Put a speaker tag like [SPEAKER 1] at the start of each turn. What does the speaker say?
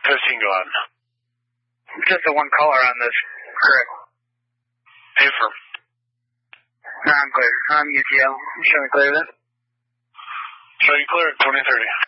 [SPEAKER 1] 15, go on.
[SPEAKER 2] Just the one caller on this, correct?
[SPEAKER 1] Affirm.
[SPEAKER 2] No, I'm clear. I'm UTL. Show me clear then.
[SPEAKER 1] Show you clear at 2030.